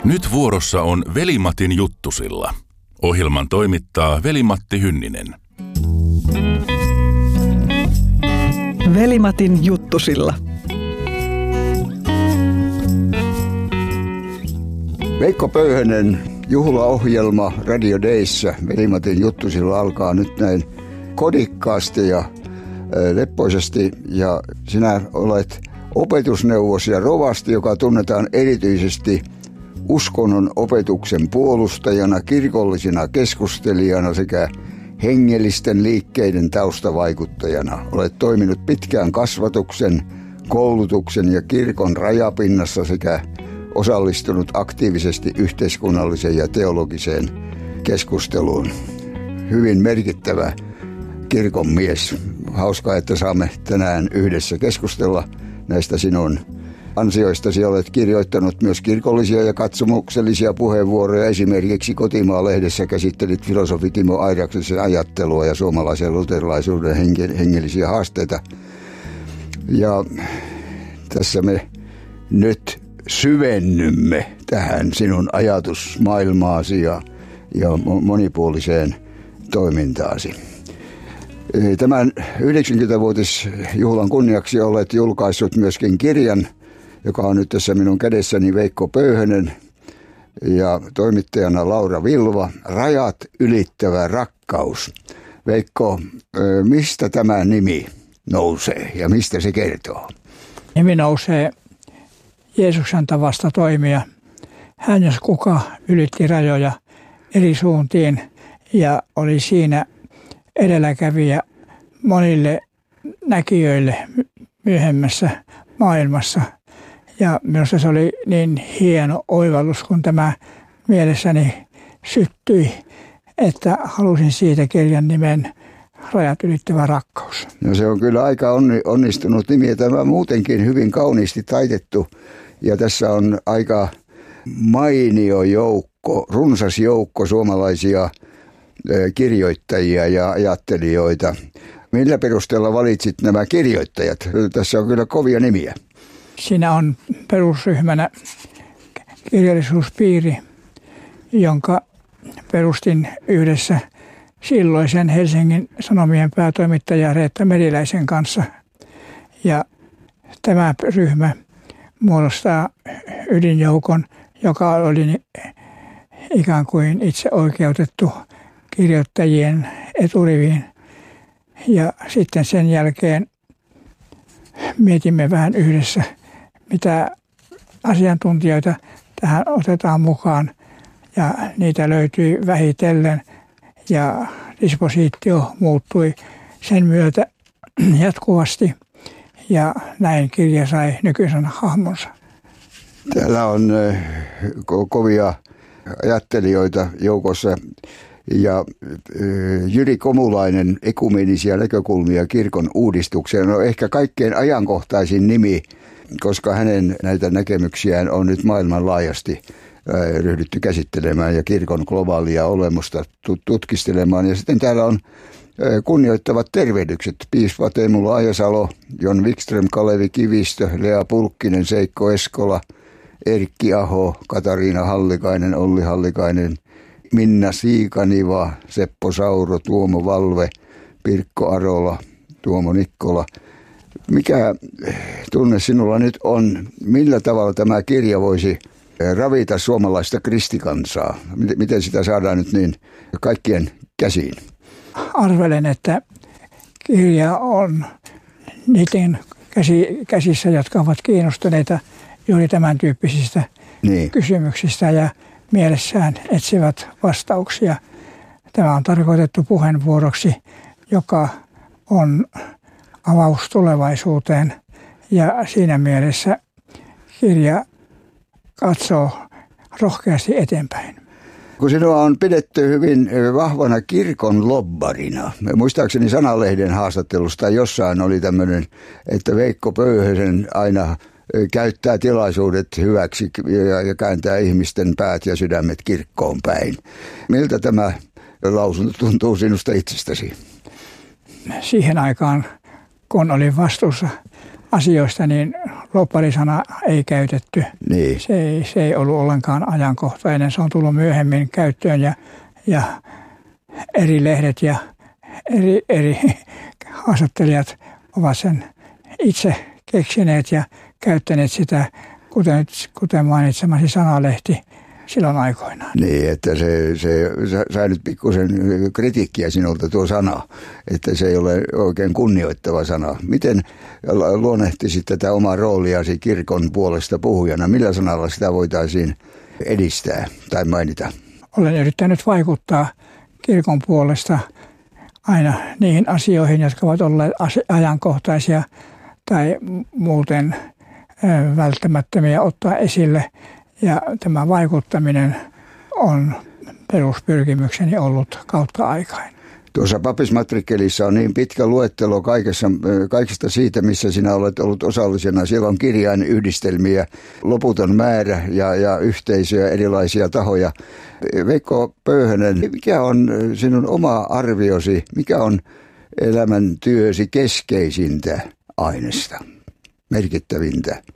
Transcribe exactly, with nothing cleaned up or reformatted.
Nyt vuorossa on Veli-Matin juttusilla. Ohjelman toimittaa Veli-Matti Hynninen. Veli-Matin juttusilla. Veikko Pöyhönen juhlaohjelma Radio Dayssä Veli-Matin juttusilla alkaa nyt näin kodikkaasti ja leppoisesti. Ja sinä olet opetusneuvos ja rovasti, joka tunnetaan erityisesti uskonnon opetuksen puolustajana, kirkollisena keskustelijana sekä hengellisten liikkeiden taustavaikuttajana. Olet toiminut pitkään kasvatuksen, koulutuksen ja kirkon rajapinnassa sekä osallistunut aktiivisesti yhteiskunnalliseen ja teologiseen keskusteluun. Hyvin merkittävä kirkon mies. Hauskaa, että saamme tänään yhdessä keskustella näistä sinun ansioistasi. Olet kirjoittanut myös kirkollisia ja katsomuksellisia puheenvuoroja. Esimerkiksi Kotimaa-lehdessä käsittelit filosofi Timo Airaksen ajattelua ja suomalaisen luterilaisuuden hengellisiä haasteita. Ja tässä me nyt syvennymme tähän sinun ajatusmaailmaasi ja, ja monipuoliseen toimintaasi. Tämän yhdeksänkymmenvuotisjuhlan kunniaksi olet julkaissut myöskin kirjan, joka on nyt tässä minun kädessäni, Veikko Pöyhönen ja toimittajana Laura Vilva, Rajat ylittävä rakkaus. Veikko, mistä tämä nimi nousee ja mistä se kertoo? Nimi nousee Jeesuksen tavasta toimia. Hän jos kuka ylitti rajoja eri suuntiin ja oli siinä edelläkävijä monille näkijöille myöhemmässä maailmassa. Ja minusta se oli niin hieno oivallus, kun tämä mielessäni syttyi, että halusin siitä kirjan nimen Rajat ylittävä rakkaus. No se on kyllä aika onnistunut nimi. Tämä on muutenkin hyvin kauniisti taitettu ja tässä on aika mainio joukko, runsas joukko suomalaisia kirjoittajia ja ajattelijoita. Millä perusteella valitsit nämä kirjoittajat? Tässä on kyllä kovia nimiä. Siinä on perusryhmänä kirjallisuuspiiri, jonka perustin yhdessä silloisen Helsingin Sanomien päätoimittaja Reetta Meriläisen kanssa. Ja tämä ryhmä muodostaa ydinjoukon, joka oli ikään kuin itse oikeutettu kirjoittajien eturiviin. Ja sitten sen jälkeen mietimme vähän yhdessä, mitä asiantuntijoita tähän otetaan mukaan. Ja niitä löytyi vähitellen ja dispositio muuttui sen myötä jatkuvasti. Ja näin kirja sai nykyisen hahmonsa. Täällä on ko- kovia ajattelijoita joukossa. Ja Jyri Komulainen, ekumenisia näkökulmia kirkon uudistukseen, on ehkä kaikkein ajankohtaisin nimi, koska hänen näitä näkemyksiään on nyt maailmanlaajasti ryhdytty käsittelemään ja kirkon globaalia olemusta tutkistelemaan. Ja sitten täällä on kunnioittavat tervehdykset. Piispa Teemu Laajasalo, Jon Wikström, Kalevi Kivistö, Lea Pulkkinen, Seikko Eskola, Erkki Aho, Katariina Hallikainen, Olli Hallikainen, Minna Siikaniva, Seppo Sauro, Tuomo Valve, Pirkko Arola, Tuomo Nikkola. Mikä tunne sinulla nyt on? Millä tavalla tämä kirja voisi ravita suomalaista kristikansaa? Miten sitä saadaan nyt niin kaikkien käsiin? Arvelen, että kirja on niiden käsissä, jotka ovat kiinnostuneita juuri tämän tyyppisistä niin. kysymyksistä ja mielessään etsivät vastauksia. Tämä on tarkoitettu puheenvuoroksi, joka on avaus tulevaisuuteen ja siinä mielessä kirja katsoo rohkeasti eteenpäin. Kun sinua on pidetty hyvin vahvana kirkon lobbarina, muistaakseni Sananlehden haastattelusta jossain oli tämmöinen, että Veikko Pöyhösen aina käyttää tilaisuudet hyväksi ja kääntää ihmisten päät ja sydämet kirkkoon päin. Miltä tämä lausunto tuntuu sinusta itsestäsi? Siihen aikaan, kun olin vastuussa asioista, niin lobbarisana ei käytetty. Niin. Se, ei, se ei ollut ollenkaan ajankohtainen. Se on tullut myöhemmin käyttöön ja, ja eri lehdet ja eri, eri haastattelijat ovat sen itse keksineet ja käyttäneet sitä, kuten, kuten mainitsemasi Sanalehti silloin aikoinaan. Niin, että se, se sai nyt pikkusen kritiikkiä sinulta tuo sana, että se ei ole oikein kunnioittava sana. Miten luonnehtisit tätä omaa rooliasi kirkon puolesta puhujana? Millä sanalla sitä voitaisiin edistää tai mainita? Olen yrittänyt vaikuttaa kirkon puolesta aina niihin asioihin, jotka ovat olleet ajankohtaisia tai muuten välttämättömiä ottaa esille. Ja tämä vaikuttaminen on peruspyrkimykseni ollut kautta aikain. Tuossa papismatrikkelissa on niin pitkä luettelo kaikessa, kaikesta siitä, missä sinä olet ollut osallisena. Siellä on kirjainyhdistelmiä, loputon määrä ja, ja yhteisöjä, erilaisia tahoja. Veikko Pöyhönen, mikä on sinun oma arviosi, mikä on elämäntyösi keskeisintä aineesta, merkittävintä?